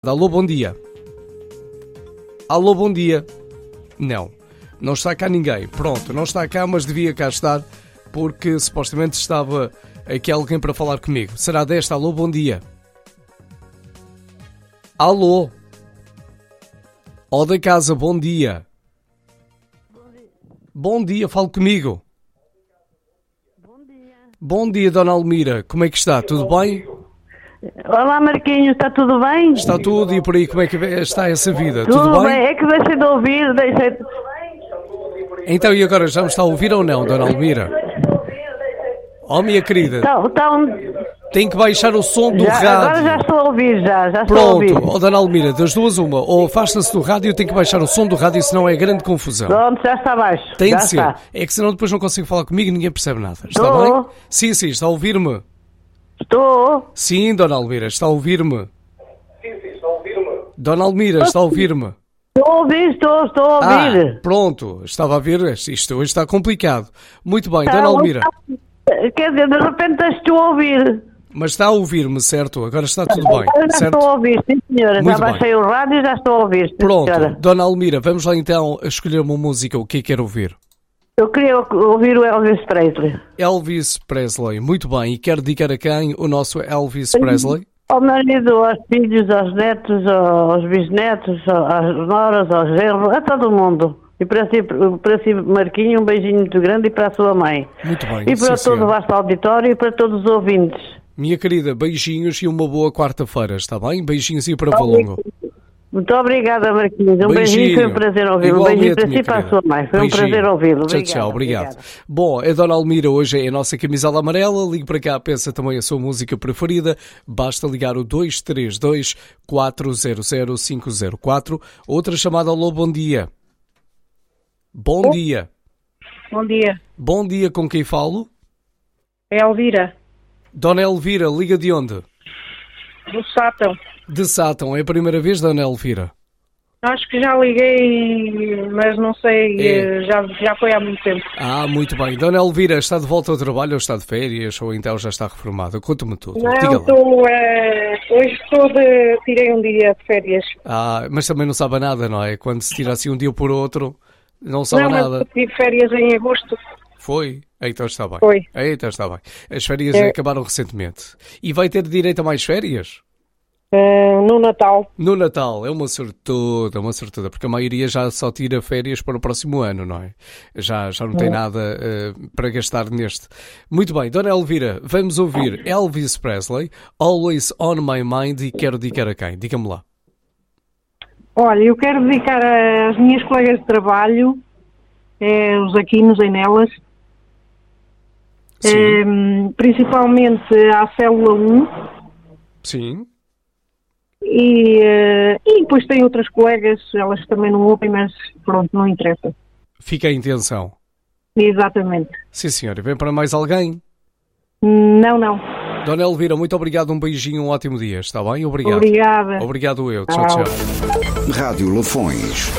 Alô, bom dia. Alô, bom dia. Não está cá ninguém. Pronto, não está cá, mas devia cá estar, porque supostamente estava aqui alguém para falar comigo. Será desta? Alô, bom dia. Alô. Ó da casa, bom dia. Bom dia, fale comigo. Bom dia, Dona Almira. Como é que está? Tudo bem? Olá, Marquinhos, está tudo bem? Está tudo, e por aí como é que está essa vida? Tudo bem? É que deixei de ouvir, Então, e agora, já me está a ouvir ou não, Dona Almira? Oh, minha querida, tem que baixar o som do rádio. Agora já estou a ouvir, já estou Pronto, a ouvir. oh, Dona Almira, das duas uma, ou afasta-se do rádio ou tem que baixar o som do rádio, senão é grande confusão. Pronto, já está baixo. Tem já de ser, está. é que senão depois não consigo falar comigo e ninguém percebe nada. Está Estou. bem? Sim, está a ouvir-me. Estou. Sim, Dona Almira, está a ouvir-me. Dona Almira, está a ouvir-me. Estou a ouvir, estou a ouvir. Pronto, estava a ver, isto hoje está complicado. Muito bem, Dona Almira. Quer dizer, de repente estou a ouvir. Mas está a ouvir-me, certo? Agora está tudo bem, Agora já certo? estou a ouvir, sim senhora. Muito Já baixei o rádio e já estou a ouvir, sim, Pronto, senhora. Dona Almira, vamos lá então a escolher uma música, o que é que quer ouvir? Eu queria ouvir o Elvis Presley. Elvis Presley, muito bem. E quer dedicar a quem o nosso Elvis Presley? Ao marido, aos filhos, aos netos, aos bisnetos, às noras, aos genros, a todo mundo. E para si, Marquinho, um beijinho muito grande e para a sua mãe. Muito bem, E para sim, todo o senhora. vasto auditório e para todos os ouvintes. Minha querida, beijinhos e uma boa quarta-feira, está bem? Beijinhos e para Valongo. Muito obrigada, Marquinhos. Um beijinho, foi um prazer ouvi-lo. Um beijinho para si e para a sua mãe. Foi um prazer ouvi-lo. Tchau, obrigado. Bom, a Dona Almira hoje é a nossa camisola amarela. Ligue para cá, peça também a sua música preferida. Basta ligar o 232 400 504. Outra chamada. Alô, bom dia. Bom dia. Bom dia. Bom dia, com quem falo? É Elvira, Dona Elvira, liga de onde? do Sátão. De Sátão. É a primeira vez, Dona Elvira? Acho que já liguei, mas não sei, já foi há muito tempo. Muito bem. Dona Elvira, está de volta ao trabalho ou está de férias ou então já está reformada? Conta-me tudo. Diga Não, lá. hoje tirei um dia de férias. Mas também não sabe nada, não é? Quando se tira assim um dia por outro, não sabe Não, nada. mas eu tive férias em agosto. Foi? Então está bem. Foi. Então está bem. As férias acabaram recentemente. E vai ter direito a mais férias? No Natal. No Natal, é uma sortuda, porque a maioria já só tira férias para o próximo ano, não é? Já não tem nada para gastar neste. Muito bem, Dona Elvira, vamos ouvir Elvis Presley, Always on My Mind, e quero dedicar a quem? Diga-me lá. Olha, eu quero dedicar às minhas colegas de trabalho, os Aquinos em Nelas, principalmente à Célula 1. Sim. E depois tem outras colegas, elas também não ouvem, mas pronto, não interessa. Fica a intenção. Exatamente. Sim, senhora. Vem para mais alguém? Não. Dona Elvira, muito obrigado, um beijinho, um ótimo dia, está bem? Obrigado. Obrigada. Obrigado eu. Tchau. Rádio Lafões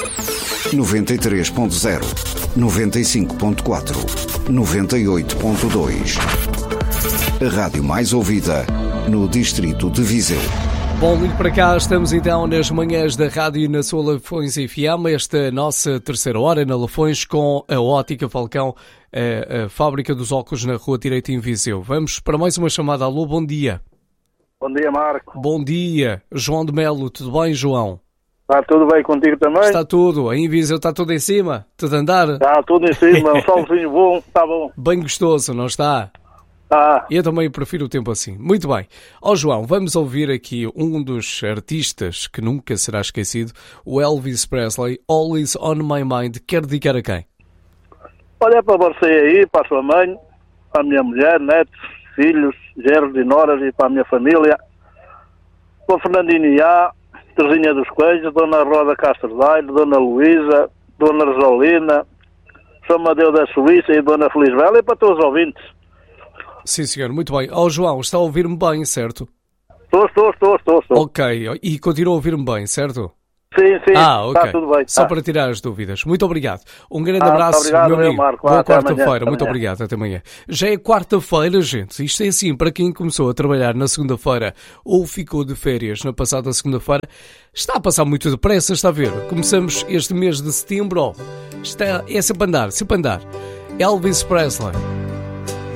93.0, 95.4, 98.2. A rádio mais ouvida no distrito de Viseu. Bom, ligue para cá, estamos então nas manhãs da rádio na sua Lafões FM, esta nossa terceira hora na Lafões com a Ótica Falcão, a fábrica dos óculos na Rua Direita em Viseu. Vamos para mais uma chamada. Alô, bom dia. Bom dia, Marco. Bom dia, João de Melo, tudo bem, João? Está tudo bem contigo também? Está tudo, aí em Viseu está tudo em cima, tudo a andar? Está tudo em cima, um solzinho bom, está bom. Bem gostoso, não está? Eu também prefiro o tempo assim. Muito bem. João, vamos ouvir aqui um dos artistas que nunca será esquecido, o Elvis Presley, Always on My Mind. Quer dedicar a quem? Olha, para você aí, para a sua mãe, para a minha mulher, netos, filhos, genros e noras e para a minha família, para o Fernandinho Iá, Terezinha dos Coelhos, Dona Roda Castro Daire, Dona Luísa, Dona Rosalina, São Madeu da Suíça e Dona Felizbela, e para todos os ouvintes. Sim, senhor, muito bem. João, está a ouvir-me bem, certo? Estou. Ok, e continua a ouvir-me bem, certo? Sim, Ok. está tudo bem. Só Tá. para tirar as dúvidas. Muito obrigado. Um grande abraço, obrigado, meu amigo. Marco. Boa Até amanhã, quarta-feira. até Muito amanhã. obrigado. Até amanhã. Já é quarta-feira, gente. Isto é assim, para quem começou a trabalhar na segunda-feira ou ficou de férias na passada segunda-feira, está a passar muito depressa, está a ver? Começamos este mês de setembro. É sempre a andar, sempre a andar. Elvis Presley.